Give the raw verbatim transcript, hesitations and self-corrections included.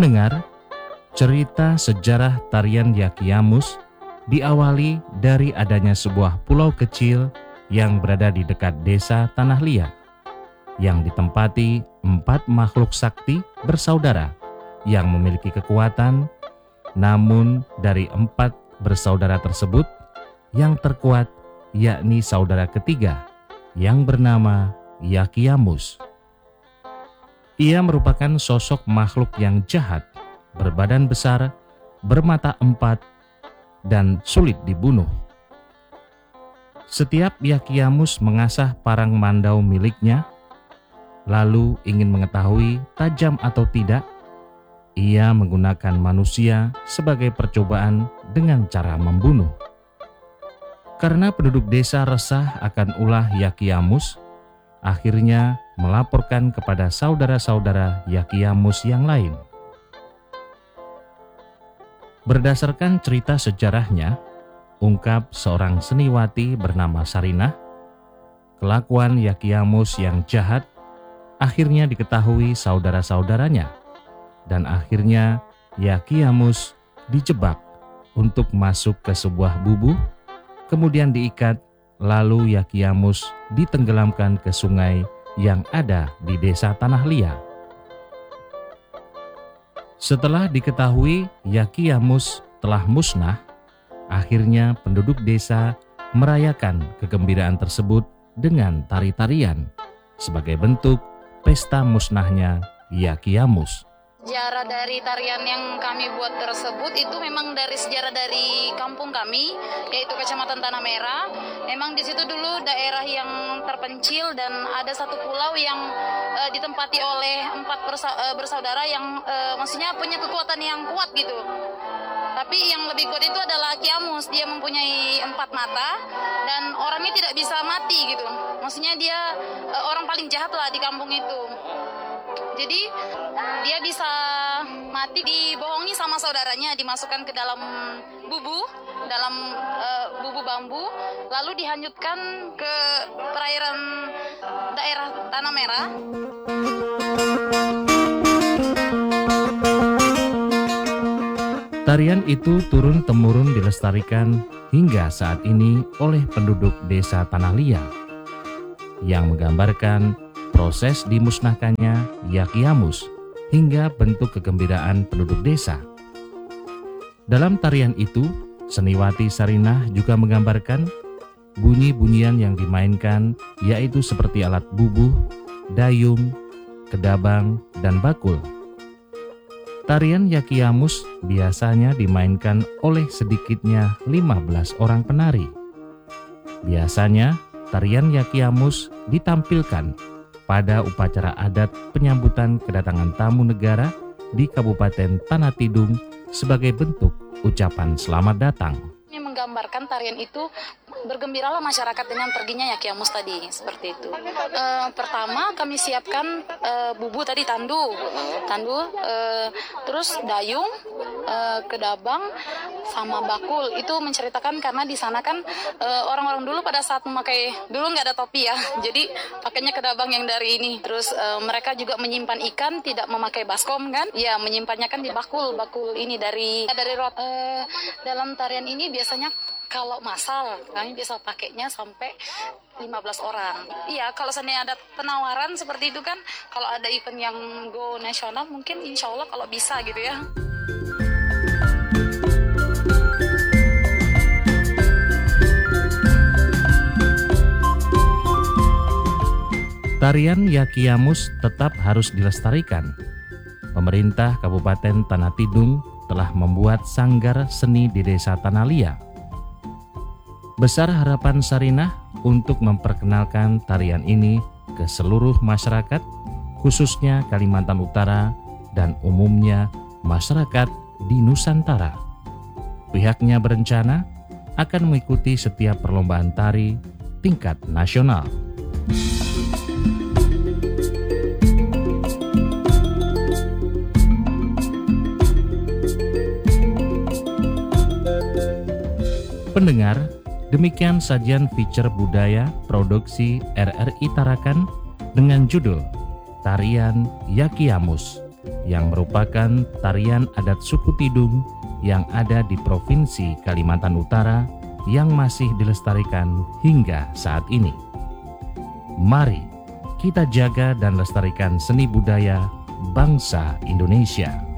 Dengar, cerita sejarah tarian Yakiamus diawali dari adanya sebuah pulau kecil yang berada di dekat desa Tanah Lia, yang ditempati empat makhluk sakti bersaudara yang memiliki kekuatan. Namun dari empat bersaudara tersebut, yang terkuat yakni saudara ketiga yang bernama Yakiamus. Ia merupakan sosok makhluk yang jahat, berbadan besar, bermata empat, dan sulit dibunuh. Setiap Yakiamus mengasah parang mandau miliknya, lalu ingin mengetahui tajam atau tidak, ia menggunakan manusia sebagai percobaan dengan cara membunuh. Karena penduduk desa resah akan ulah Yakiamus, akhirnya melaporkan kepada saudara-saudara Yakiamus yang lain. Berdasarkan cerita sejarahnya, ungkap seorang seniwati bernama Sarinah, kelakuan Yakiamus yang jahat akhirnya diketahui saudara-saudaranya, dan akhirnya Yakiamus dijebak untuk masuk ke sebuah bubuh, kemudian diikat, lalu Yakiamus ditenggelamkan ke sungai yang ada di desa Tanah Lia. Setelah diketahui Yakiamus telah musnah, akhirnya penduduk desa merayakan kegembiraan tersebut dengan tari-tarian sebagai bentuk pesta musnahnya Yakiamus. Sejarah dari tarian yang kami buat tersebut itu memang dari sejarah dari kampung kami, yaitu Kecamatan Tanah Merah. Memang di situ dulu daerah yang terpencil dan ada satu pulau yang uh, ditempati oleh empat bersa- uh, bersaudara yang uh, maksudnya punya kekuatan yang kuat gitu. Tapi yang lebih kuat itu adalah Yakiamus. Dia mempunyai empat mata dan orangnya tidak bisa mati gitu. Maksudnya dia uh, orang paling jahat lah di kampung itu. Jadi dia bisa mati dibohongi sama saudaranya, dimasukkan ke dalam bubu, dalam uh, bubu bambu, lalu dihanyutkan ke perairan daerah Tanah Merah. Tarian itu turun-temurun dilestarikan hingga saat ini oleh penduduk desa Tanah Lia, yang menggambarkan proses dimusnahkannya Yakiamus hingga bentuk kegembiraan penduduk desa. Dalam tarian itu, seniwati Sarinah juga menggambarkan bunyi-bunyian yang dimainkan, yaitu seperti alat bubuh, dayung, kedabang, dan bakul. Tarian Yakiamus biasanya dimainkan oleh sedikitnya lima belas orang penari. Biasanya, tarian Yakiamus ditampilkan pada upacara adat penyambutan kedatangan tamu negara di Kabupaten Tanah Tidung sebagai bentuk ucapan selamat datang. Ini menggambarkan tarian itu bergembiralah masyarakat dengan perginya Yakiamus tadi, seperti itu. E, pertama kami siapkan e, bubu tadi, tandu, tandu, e, terus dayung, e, kedabang, sama bakul. Itu menceritakan karena di sana kan e, orang-orang dulu pada saat memakai, dulu nggak ada topi ya, jadi pakainya kedabang yang dari ini. Terus e, mereka juga menyimpan ikan, tidak memakai baskom kan? Ya, menyimpannya kan di bakul, bakul ini dari dari rot. E, dalam tarian ini biasanya kalau masal, kami bisa pakainya sampai lima belas orang. Iya, kalau seandainya ada penawaran seperti itu kan, kalau ada event yang go nasional, mungkin insya Allah kalau bisa gitu ya. Tarian Yakiamus tetap harus dilestarikan. Pemerintah Kabupaten Tanah Tidung telah membuat sanggar seni di desa Tanah Lia. Besar harapan Sarinah untuk memperkenalkan tarian ini ke seluruh masyarakat, khususnya Kalimantan Utara dan umumnya masyarakat di Nusantara. Pihaknya berencana akan mengikuti setiap perlombaan tari tingkat nasional. Pendengar, demikian sajian feature budaya produksi R R I Tarakan dengan judul Tarian Yakiamus. yang merupakan tarian adat suku Tidung yang ada di Provinsi Kalimantan Utara yang masih dilestarikan hingga saat ini. Mari kita jaga dan lestarikan seni budaya bangsa Indonesia.